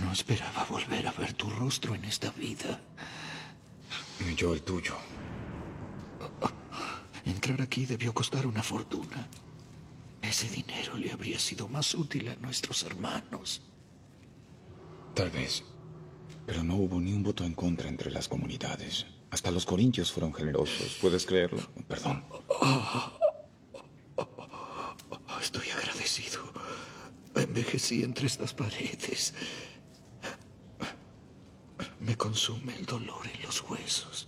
No esperaba volver a ver tu rostro en esta vida. Ni yo el tuyo. Entrar aquí debió costar una fortuna. Ese dinero le habría sido más útil a nuestros hermanos. Tal vez. Pero no hubo ni un voto en contra entre las comunidades. Hasta los corintios fueron generosos. ¿Puedes creerlo? Perdón. Estoy agradecido. Envejecí entre estas paredes. Me consume el dolor en los huesos.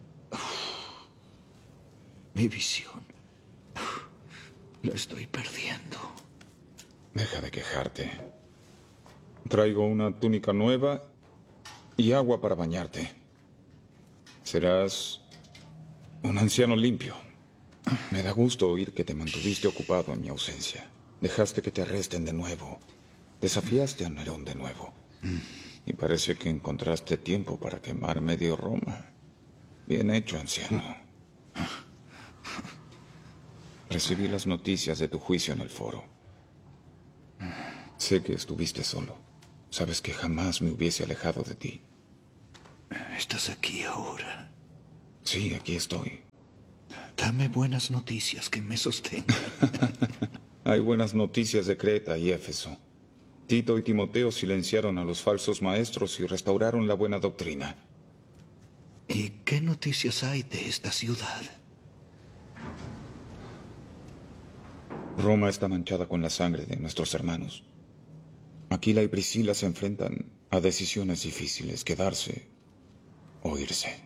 Mi visión. La estoy perdiendo. Deja de quejarte. Traigo una túnica nueva y agua para bañarte. Serás un anciano limpio. Me da gusto oír que te mantuviste ocupado en mi ausencia. Dejaste que te arresten de nuevo. Desafiaste a Nerón de nuevo. Y parece que encontraste tiempo para quemar medio Roma. Bien hecho, anciano. Recibí las noticias de tu juicio en el foro. Sé que estuviste solo. Sabes que jamás me hubiese alejado de ti. ¿Estás aquí ahora? Sí, aquí estoy. Dame buenas noticias que me sostengan. Hay buenas noticias de Creta y Éfeso. Tito y Timoteo silenciaron a los falsos maestros y restauraron la buena doctrina. ¿Y qué noticias hay de esta ciudad? Roma está manchada con la sangre de nuestros hermanos. Aquila y Priscila se enfrentan a decisiones difíciles, quedarse o irse.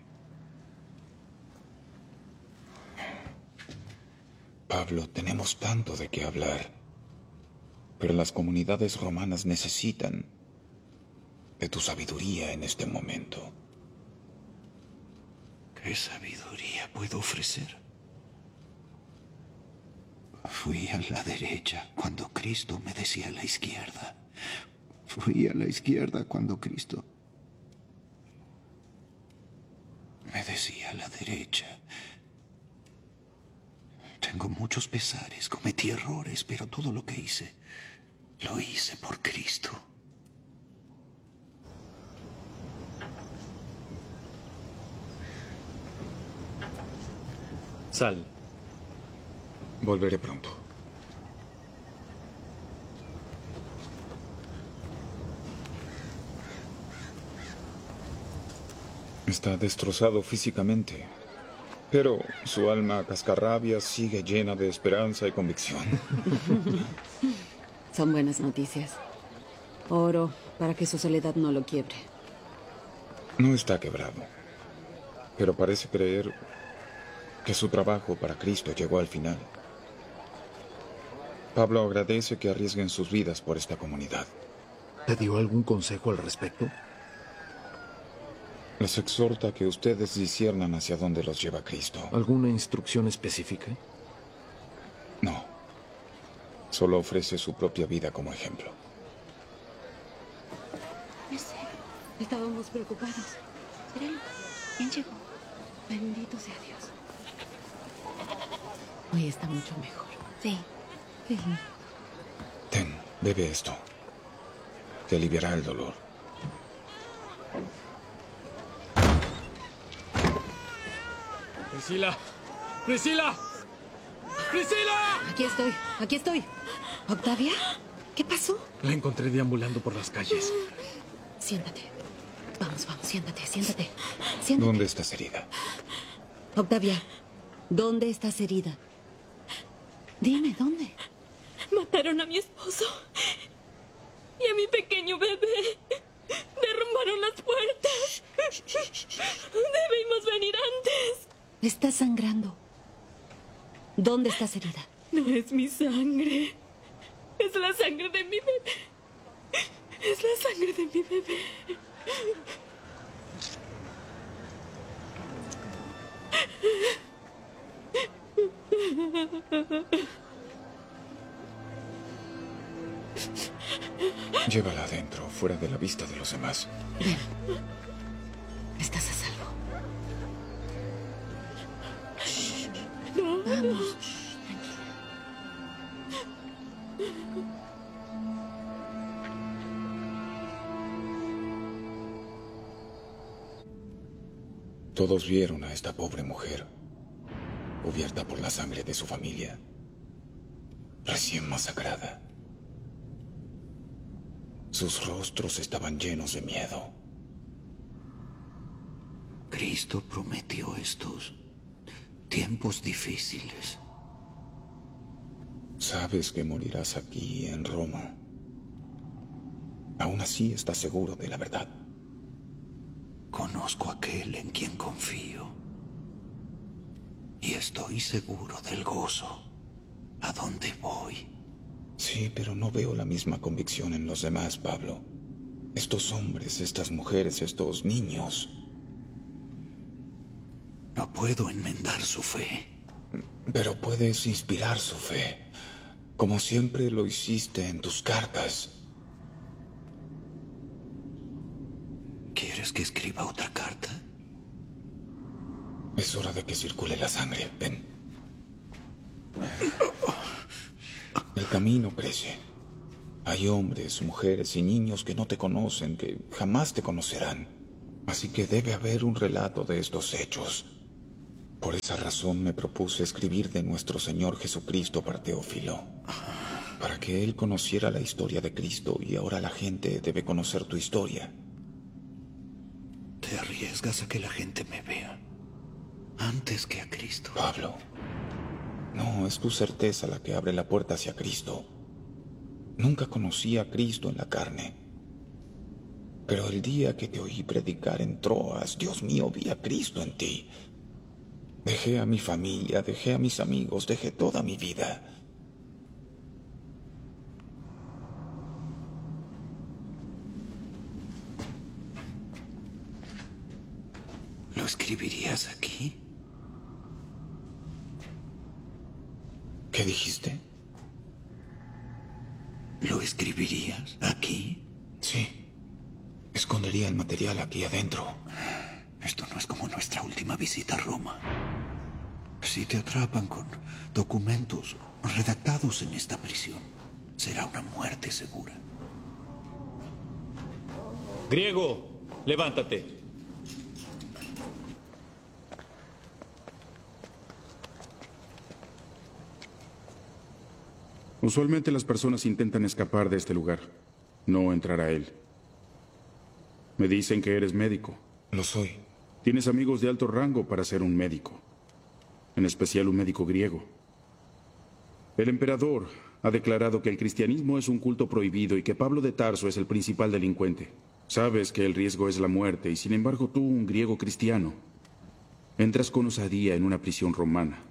Pablo, tenemos tanto de qué hablar, pero las comunidades romanas necesitan de tu sabiduría en este momento. ¿Qué sabiduría puedo ofrecer? Fui a la derecha cuando Cristo me decía a la izquierda. Fui a la izquierda cuando Cristo me decía a la derecha. Tengo muchos pesares, cometí errores, pero todo lo que hice, lo hice por Cristo. Sal. Volveré pronto. Está destrozado físicamente, pero su alma cascarrabias sigue llena de esperanza y convicción. Son buenas noticias. Oro para que su soledad no lo quiebre. No está quebrado, pero parece creer que su trabajo para Cristo llegó al final. Pablo agradece que arriesguen sus vidas por esta comunidad. ¿Te dio algún consejo al respecto? Les exhorta que ustedes disciernan hacia dónde los lleva Cristo. ¿Alguna instrucción específica? No. Solo ofrece su propia vida como ejemplo. Ya sé. Estábamos preocupados. Míralo. ¿Quién llegó? Bendito sea Dios. Hoy está mucho mejor. Sí. Qué lindo. Ten, bebe esto. Te aliviará el dolor. ¡Priscila! ¡Priscila! ¡Priscila! Aquí estoy. Aquí estoy. ¿Octavia? ¿Qué pasó? La encontré deambulando por las calles. Siéntate. Vamos, vamos. Siéntate, siéntate. Siéntate. ¿Dónde estás herida? Octavia, ¿dónde estás herida? Dime, ¿dónde? Mataron a mi esposo y a mi pequeño bebé. Derrumbaron las puertas. Debimos venir antes. Estás sangrando. ¿Dónde estás herida? No es mi sangre. Es la sangre de mi bebé. Es la sangre de mi bebé. Llévala adentro, fuera de la vista de los demás. Ven. Estás a salvo. Vamos. Tranquila. Todos vieron a esta pobre mujer, cubierta por la sangre de su familia, recién masacrada. Sus rostros estaban llenos de miedo. Cristo prometió estos tiempos difíciles. Sabes que morirás aquí en Roma. Aún así estás seguro de la verdad. Conozco a aquel en quien confío. Y estoy seguro del gozo a donde voy. Sí, pero no veo la misma convicción en los demás, Pablo. Estos hombres, estas mujeres, estos niños. No puedo enmendar su fe. Pero puedes inspirar su fe, como siempre lo hiciste en tus cartas. ¿Quieres que escriba otra carta? Es hora de que circule la sangre. Ven. El camino crece. Hay hombres, mujeres y niños que no te conocen, que jamás te conocerán. Así que debe haber un relato de estos hechos. Por esa razón me propuse escribir de nuestro Señor Jesucristo para Teófilo, para que él conociera la historia de Cristo, y ahora la gente debe conocer tu historia. Te arriesgas a que la gente me vea antes que a Cristo. Pablo, no, es tu certeza la que abre la puerta hacia Cristo. Nunca conocí a Cristo en la carne, pero el día que te oí predicar en Troas, Dios mío, vi a Cristo en ti. Dejé a mi familia, dejé a mis amigos, dejé toda mi vida. ¿Lo escribirías aquí? ¿Qué dijiste? ¿Lo escribirías aquí? Sí. Escondería el material aquí adentro. Esto no es como nuestra última visita a Roma. Si te atrapan con documentos redactados en esta prisión, será una muerte segura. Griego, levántate. Usualmente las personas intentan escapar de este lugar, no entrar a él. Me dicen que eres médico. Lo soy. Tienes amigos de alto rango para ser un médico, en especial un médico griego. El emperador ha declarado que el cristianismo es un culto prohibido y que Pablo de Tarso es el principal delincuente. Sabes que el riesgo es la muerte y sin embargo tú, un griego cristiano, entras con osadía en una prisión romana.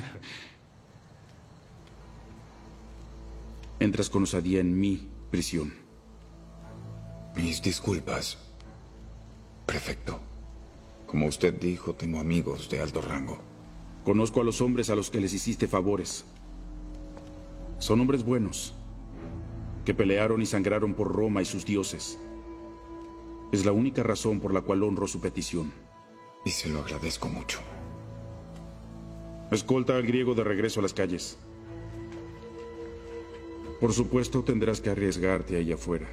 Entras con osadía en mi prisión. Mis disculpas, prefecto. Como usted dijo, tengo amigos de alto rango. Conozco a los hombres a los que les hiciste favores. Son hombres buenos, que pelearon y sangraron por Roma y sus dioses. Es la única razón por la cual honro su petición. Y se lo agradezco mucho. Escolta al griego de regreso a las calles. Por supuesto, tendrás que arriesgarte ahí afuera.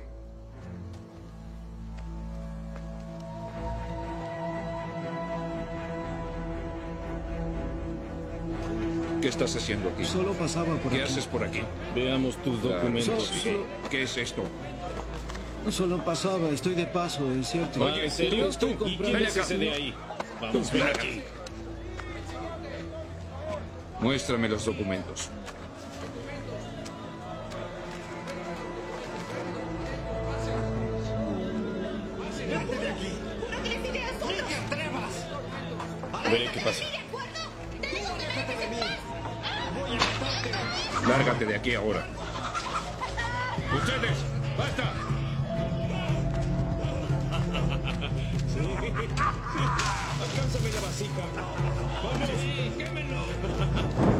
¿Qué estás haciendo aquí? Solo pasaba por ¿Qué aquí. haces por aquí? Veamos tus documentos. Solo- ¿Qué es esto? Solo pasaba, estoy de paso, es cierto. Ah, ¿en serio? Estoy ¿Y comprando- quién es ese de ahí? Vamos, ven aquí. Muéstrame los documentos. Veré qué pasa. Lárgate de aquí ahora. ¡Ustedes! ¡Basta! Alcánzame la vasija. ¡Vamos! ¡Quémenlo!